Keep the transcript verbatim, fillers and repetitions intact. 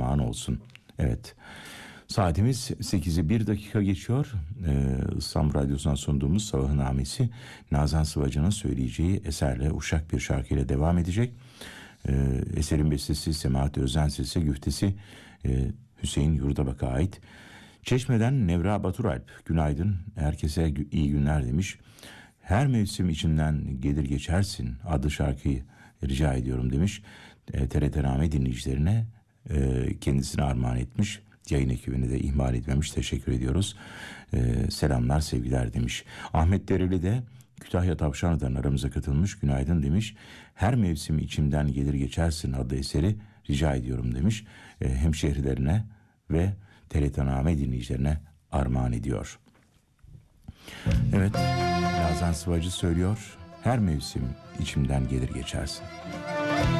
armağan olsun. Evet. Saatimiz sekizi bir dakika geçiyor. Ee, İstanbul Radyosu'ndan sunduğumuz Sabahın Namesi Nazan Sıvacı'nın söyleyeceği eserle uşak bir şarkıyla devam edecek. Ee, eserin bestesi Semahat Özen Sesi, güftesi e, Hüseyin Yurdabak'a ait. Çeşme'den Nevra Baturalp, günaydın, herkese iyi günler demiş. Her mevsim içinden gelir geçersin adlı şarkıyı rica ediyorum demiş. E, T R T Name dinleyicilerine e, kendisine armağan etmiş. Yayın ekibini de ihmal etmemiş. Teşekkür ediyoruz. Ee, selamlar, sevgiler demiş. Ahmet Dereli de Kütahya Tavşanlı'dan aramıza katılmış. Günaydın demiş. Her mevsim içimden gelir geçersin adlı eseri rica ediyorum demiş. Ee, hemşehrilerine ve T R T Name dinleyicilerine armağan ediyor. Evet, Nazan Sıvacı söylüyor. Her mevsim içimden gelir geçersin.